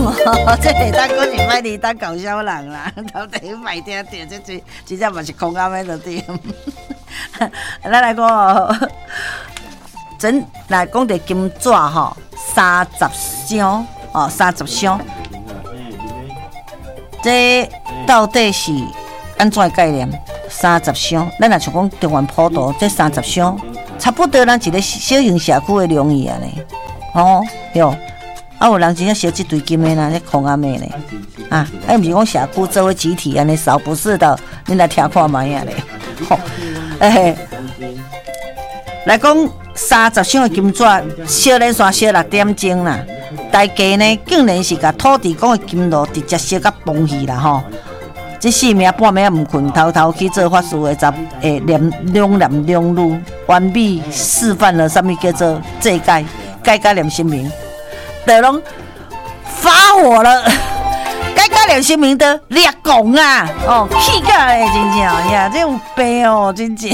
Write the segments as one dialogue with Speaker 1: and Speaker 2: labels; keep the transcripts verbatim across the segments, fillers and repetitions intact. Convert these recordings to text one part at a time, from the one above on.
Speaker 1: 这下当讲是歹哩当搞笑人啦，头第歹听听，这这真正嘛是空暗的就对。咱来讲哦，真来讲着金纸吼，三十箱哦，三十箱，这到底是安怎的概念？三十箱，咱若像讲中原普渡，这三十箱，差不多咱一个小型社区的容易啊呢。哦，哟。啊，有人真正烧这堆金的呢，这空暗的呢，啊，哎，不是讲社区作为集体安尼烧，不是的，你来听看卖啊咧，吼，哎，来讲三十箱的金纸，烧连续烧六点钟啦，大家呢竟然是甲土地公的金炉直接烧到崩去啦吼，这四暝半暝也毋困，偷偷去做法事的十诶念两男两女，完美示范了什么叫做祭改，改改念神明。都拢发火了，该该连新明的裂拱啊，哦，气个嘞，真正呀，这有病哦，真正。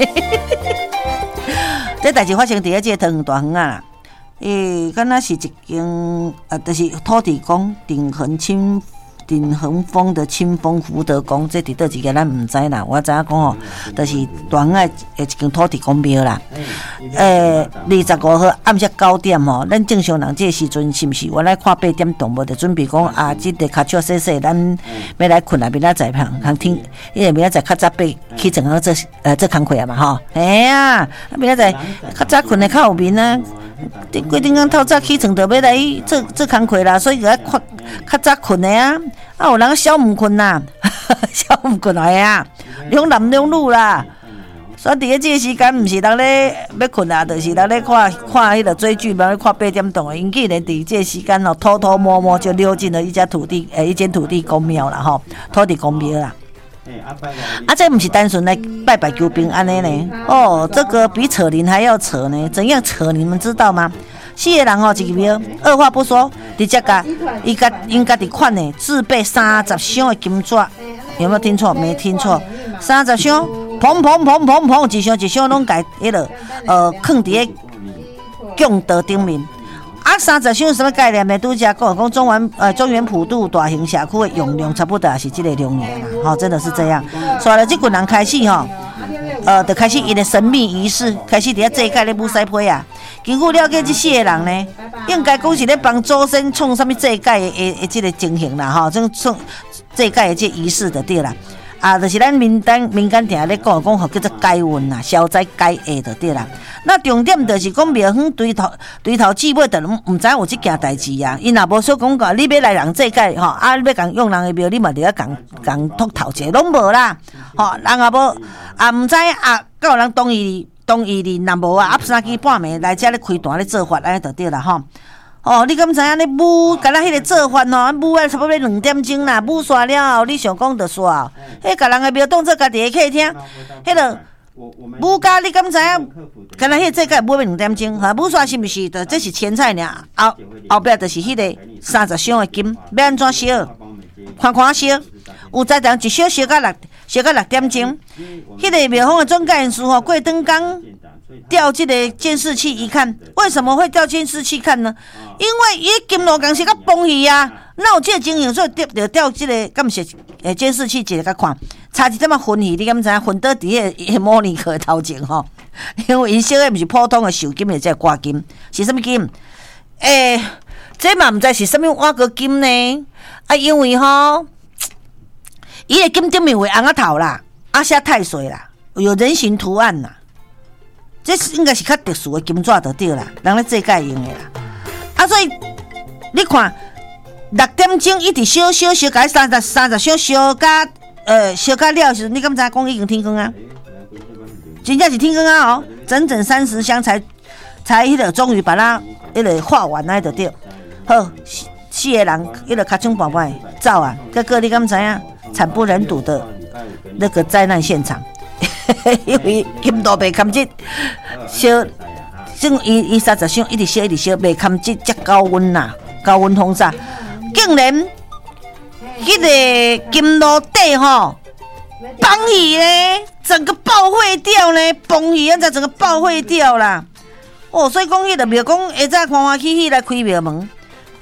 Speaker 1: 这代志发生伫咧这个桃园大园啊，诶，敢若是一间呃，就是土地公顶恒清。顶恒峰的清风福德宫，这伫倒一个咱唔知啦。我知影讲吼，就是大园诶一间土地公庙啦。诶，二十五号暗时九点吼，咱正常人这时阵是毋是？我来看八点动无，就准备讲啊，即个脚笑洗洗，咱要来困啊，明仔载旁通听，因为明仔载较早爬起床好做呃做工课啊嘛吼。哎呀，啊明仔载较早困的较有面啊。规定讲透早起床就要来做做工课啦，所以个较较早困的啊。啊，有人小毋困啦，小毋困来啊，两男两女啦。所以伫咧这个时间，毋是人咧要困啊，就是人咧看看迄个追剧，嘛咧看八点档的。因竟然伫这个时间吼，偷偷摸摸就溜进了一家土地诶、欸，一间土地公庙啦，吼，土地公庙啦。啊，这不是单纯来拜拜求平安的呢，哦，这个比扯铃还要扯呢。怎样扯？你们知道吗？四个人哦，一个庙，二话不说，直接甲伊甲因家己款呢，自备三十箱的金纸，有没有听错？没听错，三十箱，砰砰砰砰砰，一箱一箱拢甲迄个呃，放伫个供道顶面。啊，三十箱什么概念呢？拄则讲讲中原呃中原普渡大型社区的容量差不多也是这个容量啦，吼、哦，真的是这样。所以这群人开始吼，呃，就开始伊的神秘仪式，开始伫遐祭改咧舞西皮啊。经过了解，这四个人呢，应该讲是咧帮祖先创什么祭改的的的这个情形啦，吼、哦，种创祭改的这仪式就对啦。啊，就是咱民间民间定咧讲讲，吼叫做改运啦，消灾解厄就对啦。那重点就是讲庙方对头对头至尾，就唔知有这件代志啊。因若无说讲个，你要来人祭改吼，啊，你要共用人的庙，你嘛得要共共秃头者，拢无啦。吼，人也无啊，唔知啊，敢有人同意同意哩？若无啊，啊三更半暝来遮咧开单咧做法，安尼就对啦吼。哦，你敢知影咧舞？敢若迄个做法吼，舞啊差不多两点钟啦，舞煞了后，你想讲就煞。迄甲人个庙当做家己的客厅，迄个舞家你敢知影？敢若迄个这个舞要两点钟，哈，舞煞是毋是？就这是前菜尔，后后壁就是迄个三十箱的金，要安怎烧？看看烧，有在人一烧烧到六烧到六点钟，迄个庙方的总干事吼，过灯刚。调这个监视器一看，为什么会调监视器看呢？因为伊金炉刚是甲崩去啊，那有这个情形，所以调就调这个敢是诶监视器一个甲看，差一点仔昏去，你敢知影？昏倒伫迄迄模拟课头前吼，因为伊烧的毋是普通的寿金，或者挂金，是什么金？诶、欸，这嘛毋知是什么瓦格金呢？啊，因为吼，伊的金顶面为红仔头啦，啊写太岁啦，有人形图案啦。这是应该是较特殊的金纸就对啦，人咧祭改用的啦。啊，所以你看六点钟一直烧烧烧，改三十三十烧烧甲呃烧甲了时，你敢知讲已经天光啊？真正是天光啊！哦，整整三十箱才才迄个终于把它迄个画完来就对。好，四个人迄个卡冲宝宝走啊，哥哥你敢知影？惨不忍睹的那个灾难现场。因为金都袂堪这烧，种伊伊三十箱一直烧一直烧，袂堪这遮高温呐，高温轰炸，竟然迄个金炉底吼崩去咧，整个爆毁掉咧，崩去现在整个爆毁掉啦。哦，所以讲迄个庙讲下早欢欢喜喜来开庙门，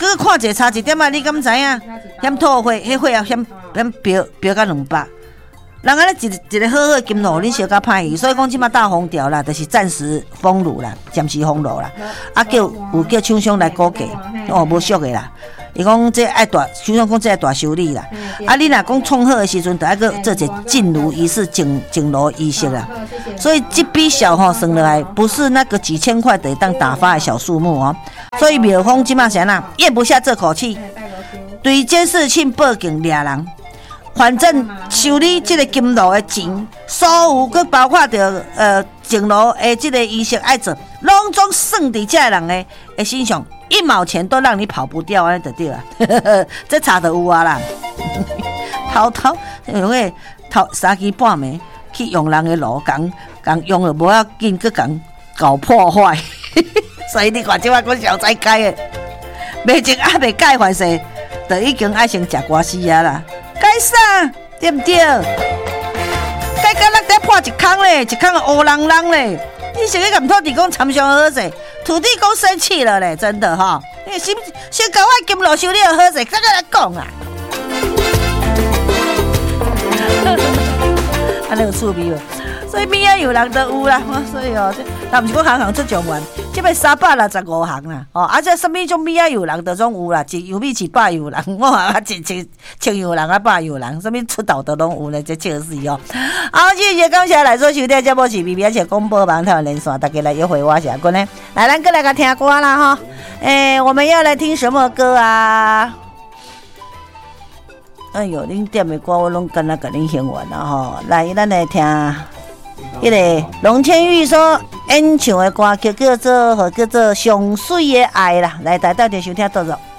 Speaker 1: 佮看者差一点啊，你敢知影？嫌吐血，迄血啊嫌嫌飙飙到两百。人安尼一一个好好的金路，恁小可歹去，所以讲即马大封条啦，就是暂时封路啦，暂时封路啦。啊，叫有叫厂商来估价，哦，无俗的啦。伊讲这爱大，厂商讲这爱大修理啦。啊，你若讲创好的时阵，就爱个做一进炉仪式、净净炉仪式啦。所以这笔小吼算落来，不是那个几千块得当打发的小数目哦。所以庙方即马是安那咽不下这口气，对监视器报警抓人。反正修理这个金炉的钱，所有佮包括着呃净炉的这个仪式爱做，拢总算伫这人的的身上，一毛钱都让你跑不掉，安尼就对了。这查就有啊啦。偷偷因为偷三更半暝去用人的炉，共共用了无要紧，佮共搞破坏。所以你看即摆讲小灾改的，未前还未改坏势，就已经爱先食瓜丝啊啦。改啥？对不对？改到咱在破一空嘞，一空乌啷啷嘞。你是去跟土地公参详好势，土地公生气了嘞，真的哈。你先先搞我金炉修理好势，再来讲啊。安尼有趣味哦。所以边仔有人都有啦，所以哦，但毋是讲行行出状元，即摆三百六十五行啦，哦，啊，这什么种边仔有人都总有啦，一油米一百有人，我啊一千千有人啊百有人，什么出道的拢有咧，这笑死哦。好，谢谢感谢来做收听节目是 B B 而且广播网台湾连线，大家来约会我是阿君呢，来咱过来个听歌啦哈，诶、欸，我们要来听什么歌啊？哎呦，恁点的歌我拢敢若甲恁听完啦吼，来，咱来听。迄个龙千玉所演唱的歌曲叫做叫做《上水的爱》啦，来大家就收听到咗。